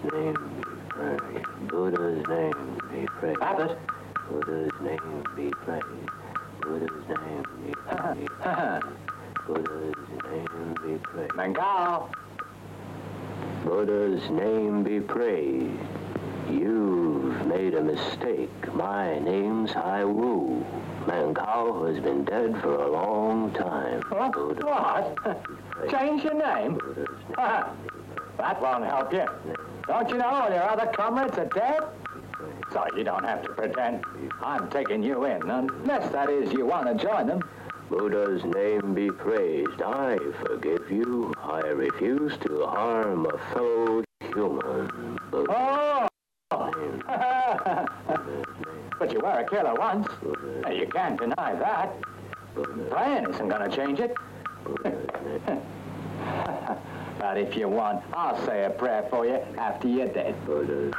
name be praised. Buddha's name be praised. Abbott? Buddha's name be praised. Buddha's name be praised. Buddha's name be praised. Mangao. Buddha's name be praised. You've made a mistake. My name's Hai Wu. Mangao has been dead for a long time. What? Change your name? That won't help you. Don't you know all your other comrades are dead? So you don't have to pretend. I'm taking you in, unless, that is, you want to join them. Buddha's name be praised. I forgive you. I refuse to harm a fellow human. Oh! But you were a killer once. You can't deny that. Praying isn't going to change it. But if you want, I'll say a prayer for you after you're dead. Buddha's